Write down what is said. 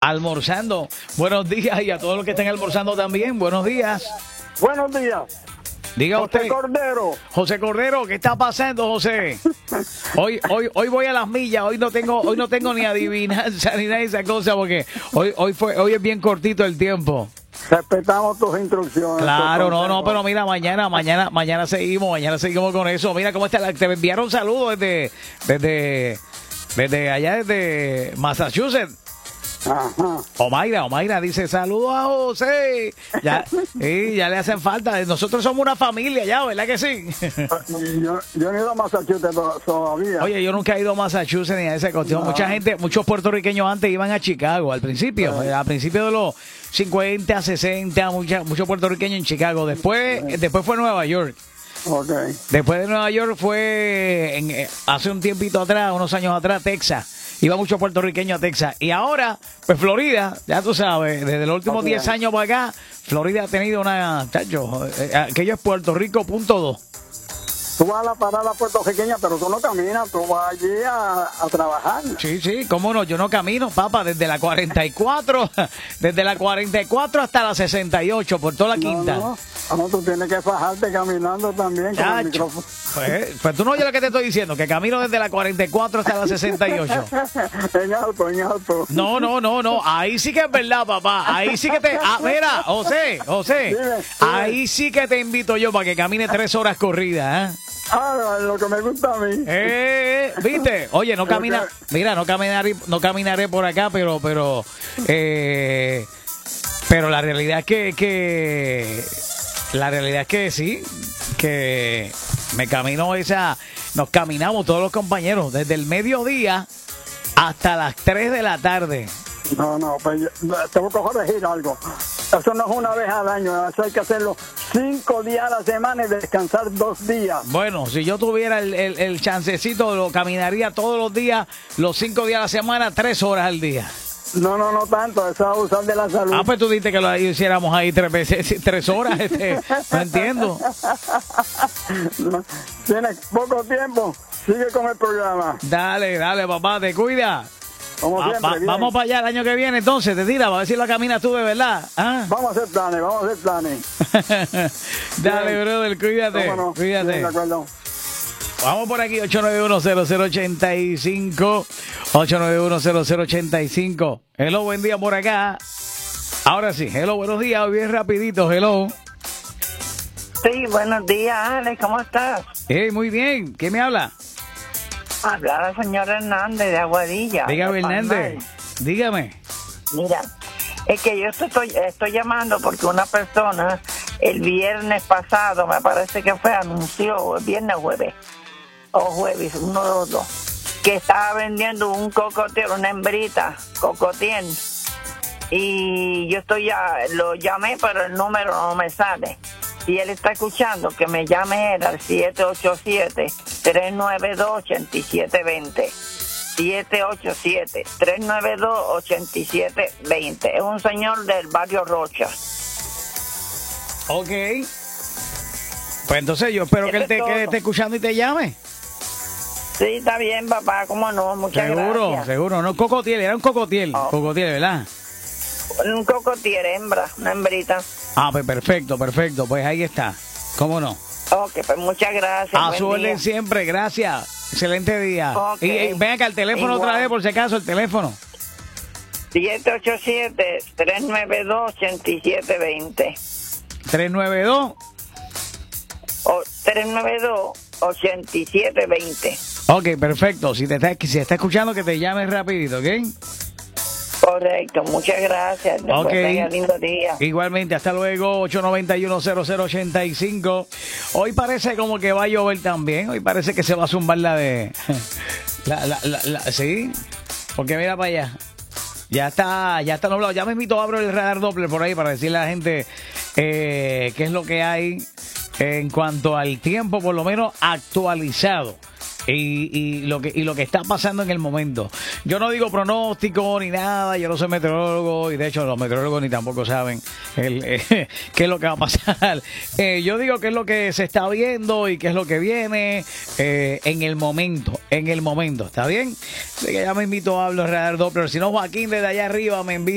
almorzando. Buenos días, y a todos los que están almorzando también, buenos días. Buenos días. Diga José usted. Cordero. José Cordero, ¿qué está pasando, José? Hoy voy a las millas, hoy no tengo ni adivinanza ni nada de esa cosa, porque hoy es bien cortito el tiempo. Respetamos tus instrucciones. Claro, no, pero mira, mañana seguimos con eso. Mira cómo está, te enviaron saludos desde allá, desde Massachusetts. Ajá. Omaira dice, saludos a José. Ya le hacen falta. Nosotros somos una familia ya, ¿verdad que sí? Yo no he ido a Massachusetts todavía. Oye, yo nunca he ido a Massachusetts ni a esa cuestión. No. Muchos puertorriqueños antes iban a Chicago, al principio de los 50, 60, muchos puertorriqueños en Chicago. Después fue Nueva York. Okay. Después de Nueva York fue hace un tiempito atrás, unos años atrás, Texas. Iba mucho puertorriqueño a Texas. Y ahora, pues Florida, ya tú sabes, desde los últimos 10 años para acá, Florida ha tenido aquello es Puerto Rico .2. Tú vas a la parada puertorriqueña, pero tú no caminas, tú vas allí a trabajar. Sí, cómo no, yo no camino, papá, desde la 44 hasta la 68, por toda la quinta. No, tú tienes que fajarte caminando también con el micrófono. Pues tú no oyes lo que te estoy diciendo, que camino desde la 44 hasta la 68. En auto. No, ahí sí que es verdad, papá. Ahí sí que mira, José, Dime. ahí sí que te invito yo para que camine 3 horas corridas, ¿eh? Lo que me gusta a mí. ¿Viste? Oye, no caminaré por acá, pero la realidad es que sí, que nos caminamos todos los compañeros desde el mediodía hasta las 3 de la tarde. No, pues tengo que corregir algo. Eso no es una vez al año, eso hay que hacerlo 5 días a la semana y descansar 2 días. Bueno, si yo tuviera el chancecito, lo caminaría todos los días, los 5 días a la semana, 3 horas al día. No tanto, eso es abusar de la salud. Pues tú dijiste que lo hiciéramos ahí 3 horas, no entiendo. Tienes poco tiempo, sigue con el programa. Dale, papá, te cuida. Como siempre, vamos para allá el año que viene, entonces, te tira, a ver si la caminas tú de verdad. ¿Ah? Vamos a hacer planes. Dale, bien. brother, cuídate. No? Cuídate. Bien, de acuerdo. Vamos por aquí, 891-0085. 891-0085. Hello, buen día por acá. Ahora sí, hello, buenos días, hoy bien rapidito, hello. Sí, buenos días, Alex, ¿cómo estás? Muy bien, ¿quién me habla? Habla la señora Hernández de Aguadilla. Dígame, de Hernández, dígame. Mira, es que yo estoy llamando porque una persona el viernes pasado, me parece que anunció, viernes o jueves, uno de los dos, que estaba vendiendo un cocotier, una hembrita, cocotier. Y yo lo llamé, pero el número no me sale. Si él está escuchando, que me llame él al 787-392-8720. 787-392-8720. Es un señor del barrio Rocha. Ok. Pues entonces yo espero que él te esté escuchando y te llame. Sí, está bien, papá, cómo no, muchas gracias. Seguro, no cocotiel, era un cocotiel, cocotiel, ¿verdad? Un cocotier, una hembrita. Pues perfecto, pues ahí está, ¿cómo no? Ok, pues muchas gracias. A su orden siempre, gracias, excelente día. Okay. Y ven acá el teléfono otra vez, por si acaso, el teléfono. 787-392-8720. 392 392-8720. Ok, perfecto. Si está escuchando, que te llame rapidito, ¿ok? Correcto, muchas gracias. Ok. Tenga lindo día. Igualmente, hasta luego, 891-0085. Hoy parece como que va a llover también. Hoy parece que se va a zumbar la de... sí, porque mira para allá. Ya está nublado. Ya me invito, abro el radar Doppler por ahí para decirle a la gente qué es lo que hay en cuanto al tiempo, por lo menos actualizado. Y lo que está pasando en el momento. Yo no digo pronóstico ni nada, yo no soy meteorólogo, y de hecho los meteorólogos ni tampoco saben qué es lo que va a pasar. Yo digo qué es lo que se está viendo y qué es lo que viene en el momento, ¿está bien? Así que ya me invito a hablar Radar Doppler. Si no, Joaquín desde allá arriba me envía